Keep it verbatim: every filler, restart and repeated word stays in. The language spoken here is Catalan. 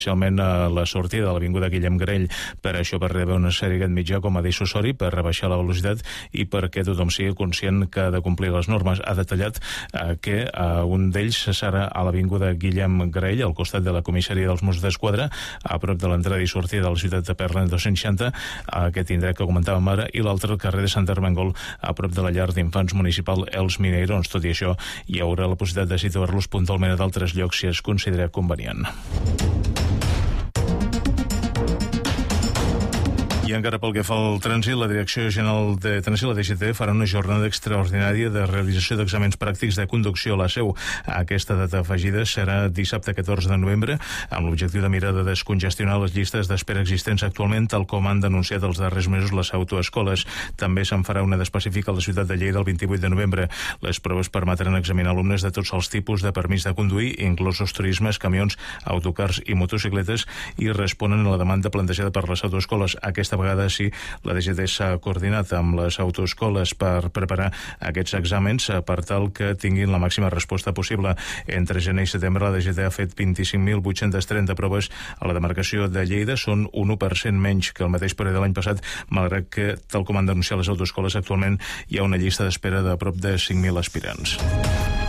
especialment a la sortida de l'avinguda Guillem Grell. Per això va rebre una sèrie aquest mitjà com a dissuasori per rebaixar la velocitat i perquè tothom sigui conscient que ha de complir les normes. Ha detallat eh, que eh, un d'ells serà a l'avinguda Guillem Grell, al costat de la comissaria dels Mossos d'Esquadra, a prop de l'entrada i sortida de la ciutat de Perla, en dos-cents seixanta, aquest indret que comentàvem ara, i l'altre al carrer de Sant Ermengol, a prop de la llar d'infants municipal Els Mineirons. Tot i això, hi haurà la possibilitat de situar-los puntualment a d'altres llocs si es considera convenient. I encara pel que fa al trànsit, la Direcció General de Trànsit, la D G T, farà una jornada extraordinària de realització d'exàmens pràctics de conducció a la Seu. Aquesta data afegida serà dissabte catorze de novembre, amb l'objectiu de mirar de descongestionar les llistes d'espera existents actualment, tal com han denunciat els darrers mesos les autoescoles. També se'n farà una d'específica a la ciutat de Lleida el vint-i-vuit de novembre. Les proves permetran examinar alumnes de tots els tipus de permís de conduir, inclosos turismes, camions, autocars i motocicletes, i responen a la demanda plantejada per les autoescoles. Aquesta vegada sí, la D G T s'ha coordinat amb les autoescoles per preparar aquests exàmens per tal que tinguin la màxima resposta possible. Entre gener i setembre la D G T ha fet vint-i-cinc mil vuit-cents trenta proves a la demarcació de Lleida, són un u per cent menys que el mateix període de l'any passat, malgrat que, tal com han denunciat les autoescoles, actualment hi ha una llista d'espera de prop de cinc mil aspirants.